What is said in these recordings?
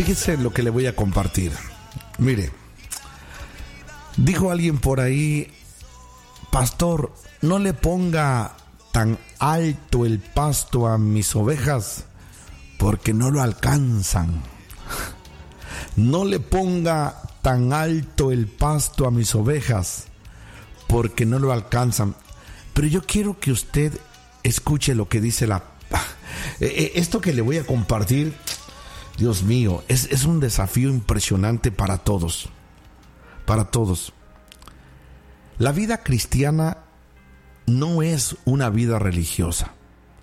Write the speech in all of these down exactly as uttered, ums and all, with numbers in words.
Fíjese lo que le voy a compartir. Mire, dijo alguien por ahí: pastor, no le ponga tan alto el pasto a mis ovejas porque no lo alcanzan. No le ponga tan alto el pasto a mis ovejas porque no lo alcanzan. Pero yo quiero que usted escuche lo que dice la... Esto que le voy a compartir, Dios mío, es, es un desafío impresionante para todos. Para todos. La vida cristiana no es una vida religiosa.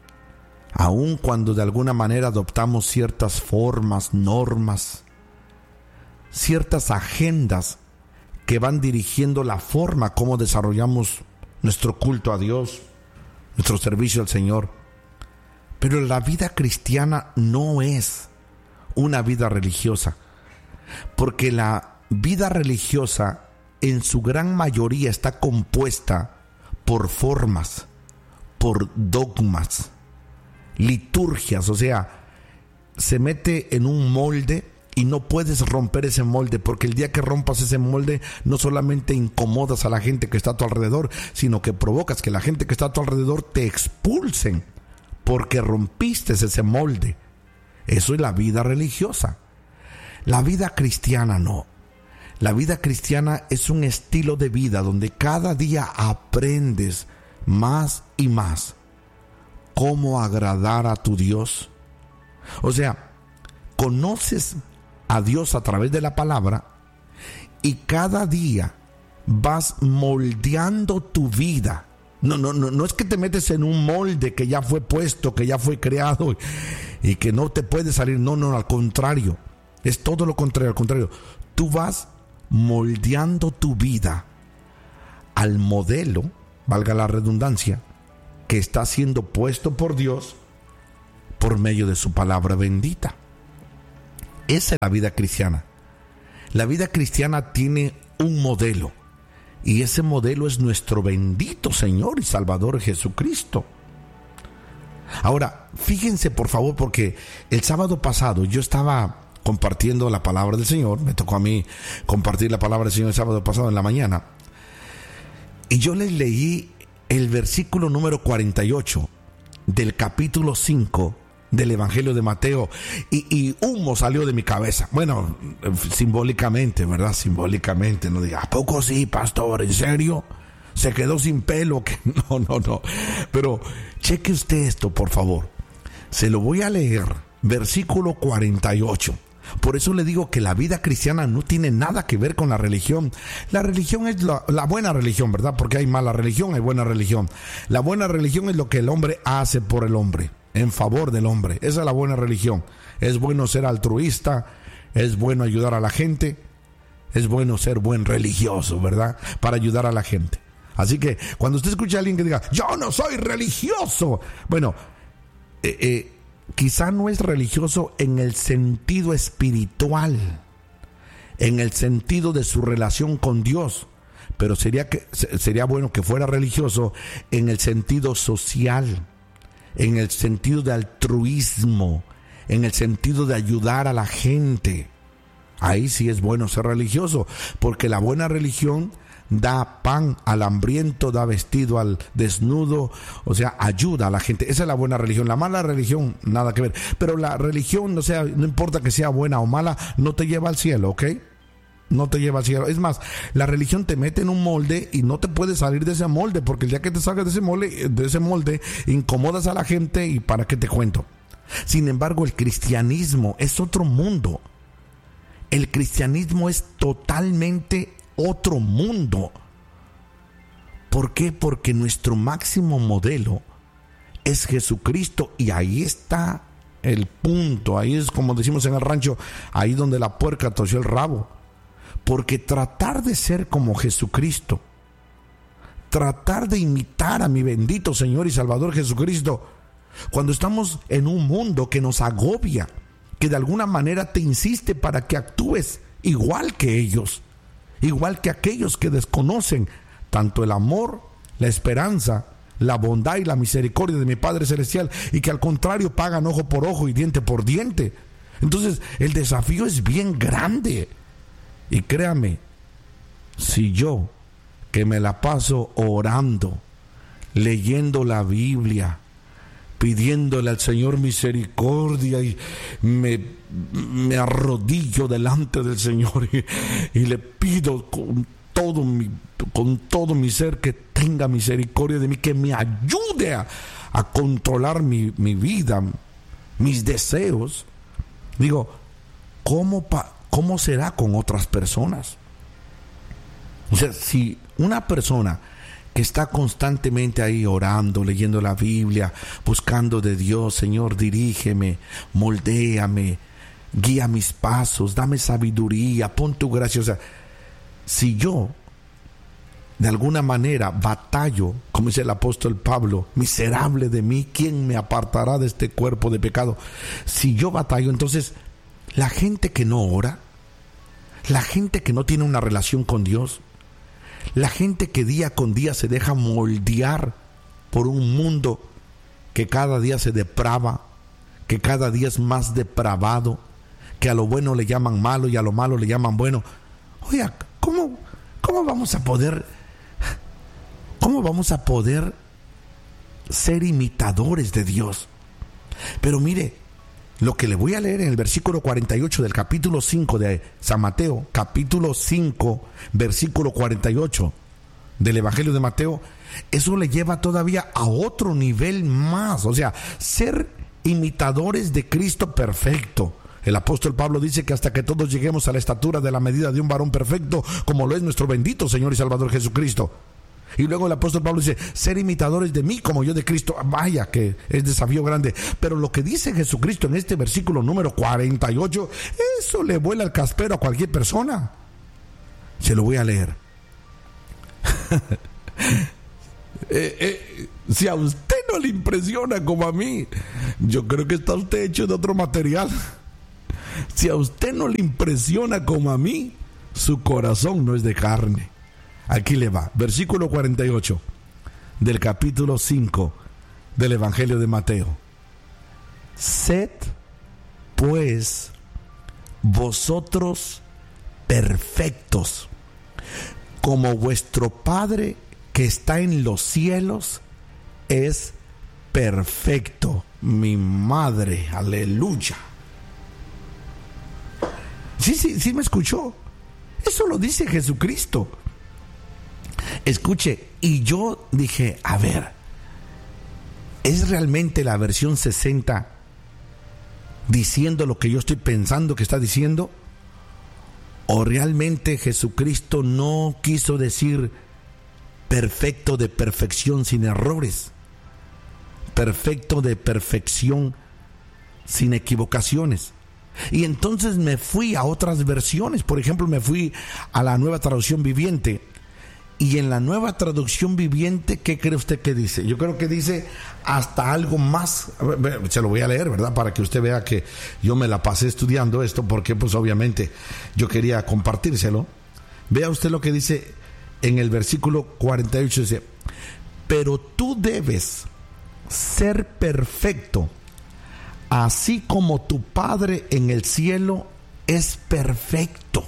Aun cuando de alguna manera adoptamos ciertas formas, normas, ciertas agendas que van dirigiendo la forma como desarrollamos nuestro culto a Dios, nuestro servicio al Señor. Pero la vida cristiana no es una vida religiosa, porque la vida religiosa en su gran mayoría está compuesta por formas, por dogmas, liturgias, o sea, se mete en un molde y no puedes romper ese molde, porque el día que rompas ese molde no solamente incomodas a la gente que está a tu alrededor, sino que provocas que la gente que está a tu alrededor te expulsen porque rompiste ese molde. Eso es la vida religiosa. La vida cristiana no. La vida cristiana es un estilo de vida donde cada día aprendes más y más cómo agradar a tu Dios. O sea, conoces a Dios a través de la palabra y cada día vas moldeando tu vida. No, no, no, no es que te metes en un molde que ya fue puesto, que ya fue creado y que no te puede salir. No, no, al contrario. Es todo lo contrario, al contrario. Tú vas moldeando tu vida al modelo, valga la redundancia, que está siendo puesto por Dios por medio de su palabra bendita. Esa es la vida cristiana. La vida cristiana tiene un modelo, y ese modelo es nuestro bendito Señor y Salvador Jesucristo. Ahora, fíjense por favor, porque el sábado pasado yo estaba compartiendo la palabra del Señor. Me tocó a mí compartir la palabra del Señor el sábado pasado en la mañana. Y yo les leí el versículo número cuarenta y ocho del capítulo cinco del Evangelio de Mateo, y, y humo salió de mi cabeza. Bueno, simbólicamente, ¿verdad? Simbólicamente, no diga, ¿a poco sí, pastor? ¿En serio? ¿Se quedó sin pelo? Que no, no, no. Pero cheque usted esto, por favor. Se lo voy a leer, versículo cuarenta y ocho. Por eso le digo que la vida cristiana no tiene nada que ver con la religión. La religión es la, la buena religión, ¿verdad? Porque hay mala religión, hay buena religión. La buena religión es lo que el hombre hace por el hombre, en favor del hombre. Esa es la buena religión. Es bueno ser altruista, es bueno ayudar a la gente, es bueno ser buen religioso, ¿verdad? Para ayudar a la gente. Así que cuando usted escucha a alguien que diga, yo no soy religioso, bueno, eh, eh, quizá no es religioso en el sentido espiritual, en el sentido de su relación con Dios, pero sería, que, sería bueno que fuera religioso en el sentido social, en el sentido de altruismo, en el sentido de ayudar a la gente. Ahí sí es bueno ser religioso, porque la buena religión da pan al hambriento, da vestido al desnudo, o sea, ayuda a la gente. Esa es la buena religión. La mala religión, nada que ver. Pero la religión, o sea, no importa que sea buena o mala, no te lleva al cielo, ¿ok? No te lleva al cielo. Es más, la religión te mete en un molde y no te puedes salir de ese molde, porque el día que te salgas de ese molde, de ese molde, incomodas a la gente y ¿para qué te cuento? Sin embargo, el cristianismo es otro mundo. El cristianismo es totalmente otro mundo. ¿Por qué? Porque nuestro máximo modelo es Jesucristo, y ahí está el punto. Ahí es como decimos en el rancho, ahí donde la puerca torció el rabo. Porque tratar de ser como Jesucristo, tratar de imitar a mi bendito Señor y Salvador Jesucristo, cuando estamos en un mundo que nos agobia, que de alguna manera te insiste para que actúes igual que ellos, igual que aquellos que desconocen tanto el amor, la esperanza, la bondad y la misericordia de mi Padre Celestial, y que al contrario pagan ojo por ojo y diente por diente. Entonces el desafío es bien grande. Y créame, si yo, que me la paso orando, leyendo la Biblia, pidiéndole al Señor misericordia, y me, me arrodillo delante del Señor y, y le pido con todo mi, con todo mi ser que tenga misericordia de mí, que me ayude a, a controlar mi, mi vida, mis deseos. Digo, ¿cómo, pa, ¿cómo será con otras personas? O sea, si una persona que está constantemente ahí orando, leyendo la Biblia, buscando de Dios, Señor, dirígeme, moldéame, guía mis pasos, dame sabiduría, pon tu gracia. O sea, si yo de alguna manera batallo, como dice el apóstol Pablo, miserable de mí, ¿quién me apartará de este cuerpo de pecado? Si yo batallo, entonces la gente que no ora, la gente que no tiene una relación con Dios, la gente que día con día se deja moldear por un mundo que cada día se deprava, que cada día es más depravado, que a lo bueno le llaman malo y a lo malo le llaman bueno. Oiga, ¿cómo, cómo vamos a poder, cómo vamos a poder ser imitadores de Dios? Pero mire, lo que le voy a leer en el versículo cuarenta y ocho del capítulo cinco de San Mateo, capítulo cinco, versículo cuarenta y ocho del Evangelio de Mateo, eso le lleva todavía a otro nivel más. O sea, ser imitadores de Cristo perfecto. El apóstol Pablo dice que hasta que todos lleguemos a la estatura de la medida de un varón perfecto, como lo es nuestro bendito Señor y Salvador Jesucristo. Y luego el apóstol Pablo dice, ser imitadores de mí como yo de Cristo. Vaya que es desafío grande. Pero lo que dice Jesucristo en este versículo número cuarenta y ocho, eso le vuela el caspero a cualquier persona. Se lo voy a leer. eh, eh, si a usted no le impresiona como a mí, yo creo que está usted hecho de otro material. Si a usted no le impresiona como a mí, su corazón no es de carne. Aquí le va, versículo cuarenta y ocho del capítulo cinco del Evangelio de Mateo. Sed, pues, vosotros perfectos, como vuestro Padre que está en los cielos es perfecto. Mi madre, aleluya. Sí, sí, sí me escuchó. Eso lo dice Jesucristo. Escuche, y yo dije, a ver, ¿es realmente la versión sesenta diciendo lo que yo estoy pensando que está diciendo? ¿O realmente Jesucristo no quiso decir perfecto de perfección sin errores? Perfecto de perfección sin equivocaciones. Y entonces me fui a otras versiones. Por ejemplo, me fui a la Nueva Traducción Viviente. Y en la Nueva Traducción Viviente, ¿qué cree usted que dice? Yo creo que dice hasta algo más. Se lo voy a leer, ¿verdad? Para que usted vea que yo me la pasé estudiando esto, porque pues obviamente yo quería compartírselo. Vea usted lo que dice en el versículo cuarenta y ocho. Dice, pero tú debes ser perfecto, así como tu Padre en el cielo es perfecto.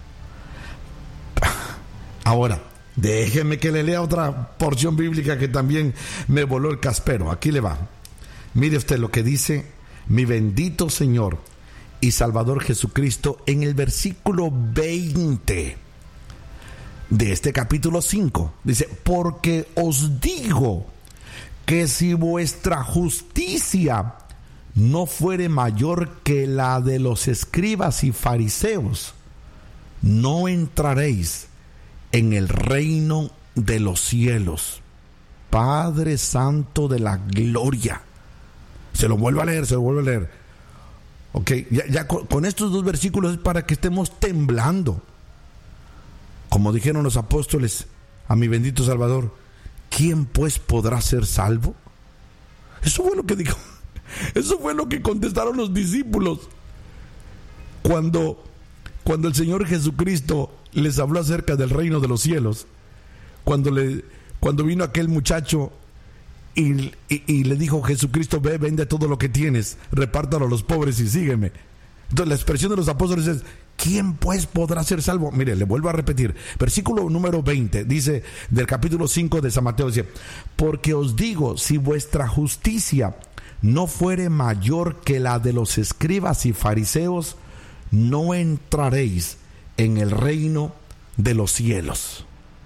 Ahora, déjeme que le lea otra porción bíblica que también me voló el caspero. Aquí le va. Mire usted lo que dice mi bendito Señor y Salvador Jesucristo en el versículo veinte de este capítulo cinco. Dice, porque os digo que si vuestra justicia no fuere mayor que la de los escribas y fariseos, no entraréis en el reino de los cielos. Padre Santo de la gloria. Se lo vuelvo a leer, se lo vuelvo a leer. Ok, ya, ya con, con estos dos versículos es para que estemos temblando. Como dijeron los apóstoles a mi bendito Salvador, ¿quién pues podrá ser salvo? Eso fue lo que dijo. Eso fue lo que contestaron los discípulos cuando, cuando el Señor Jesucristo les habló acerca del reino de los cielos. Cuando, le, cuando vino aquel muchacho y, y, y le dijo Jesucristo, ve, vende todo lo que tienes, repártalo a los pobres y sígueme. Entonces la expresión de los apóstoles es: ¿quién pues podrá ser salvo? Mire, le vuelvo a repetir, versículo número veinte, dice, del capítulo cinco de San Mateo, dice: porque os digo, si vuestra justicia no fuere mayor que la de los escribas y fariseos, no entraréis en el reino de los cielos.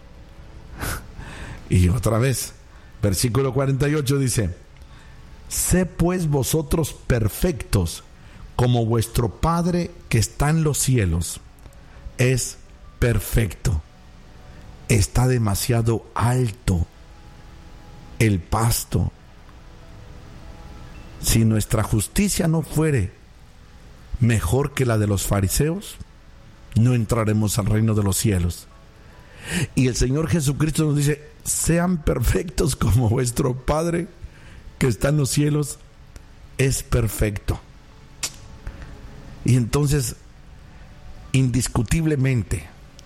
Y otra vez, versículo cuarenta y ocho dice: sed pues vosotros perfectos, como vuestro Padre que está en los cielos es perfecto. Está demasiado alto el pasto. Si nuestra justicia no fuere mejor que la de los fariseos, no entraremos al reino de los cielos. Y el Señor Jesucristo nos dice: sean perfectos como vuestro Padre que está en los cielos es perfecto. Y entonces, indiscutiblemente,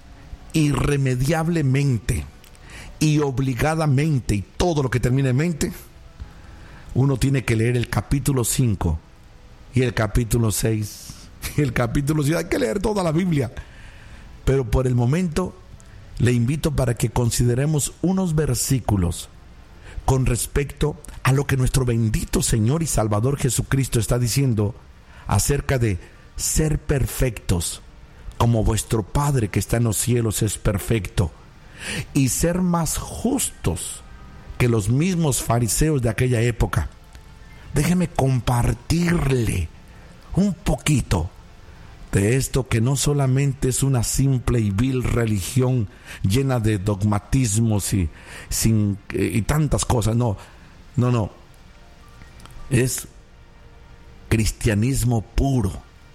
irremediablemente y obligadamente, y todo lo que termine en mente, uno tiene que leer el capítulo cinco y el capítulo seis y el capítulo siete. Hay que leer toda la Biblia. Pero por el momento le invito para que consideremos unos versículos con respecto a lo que nuestro bendito Señor y Salvador Jesucristo está diciendo acerca de ser perfectos como vuestro Padre que está en los cielos es perfecto, y ser más justos que los mismos fariseos de aquella época. Déjeme compartirle un poquito de esto, que no solamente es una simple y vil religión llena de dogmatismos y, sin, y tantas cosas. No, no, no. Es cristianismo puro,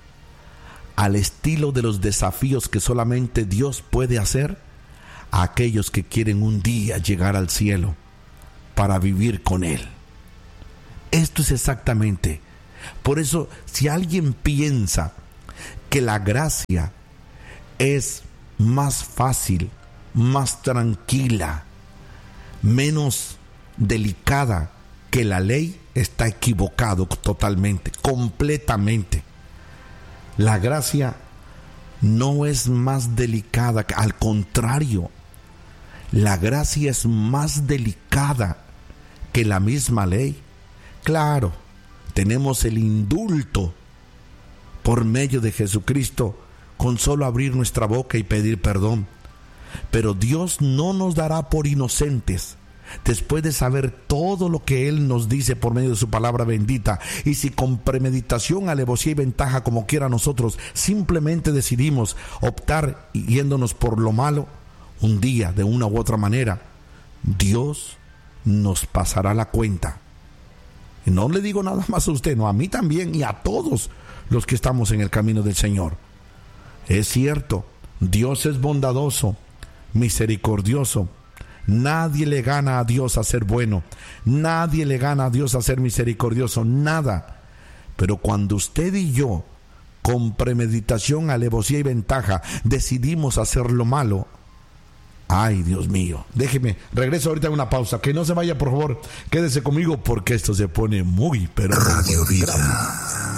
al estilo de los desafíos que solamente Dios puede hacer a aquellos que quieren un día llegar al cielo para vivir con Él. Esto es exactamente. Por eso, si alguien piensa que la gracia es más fácil, más tranquila, menos delicada que la ley, está equivocado totalmente, completamente. La gracia no es más delicada, al contrario, la gracia es más delicada que la misma ley. Claro, tenemos el indulto por medio de Jesucristo con solo abrir nuestra boca y pedir perdón. Pero Dios no nos dará por inocentes después de saber todo lo que Él nos dice por medio de su palabra bendita. Y si con premeditación, alevosía y ventaja, como quiera nosotros, simplemente decidimos optar yéndonos por lo malo, un día, de una u otra manera, Dios nos pasará la cuenta. Y no le digo nada más a usted, no, a mí también y a todos los que estamos en el camino del Señor. Es cierto, Dios es bondadoso, misericordioso. Nadie le gana a Dios a ser bueno. Nadie le gana a Dios a ser misericordioso. Nada. Pero cuando usted y yo, con premeditación, alevosía y ventaja, decidimos hacer lo malo, ay, Dios mío, déjeme, regreso ahorita a una pausa. Que no se vaya, por favor, quédese conmigo, porque esto se pone muy, pero Radio Vida.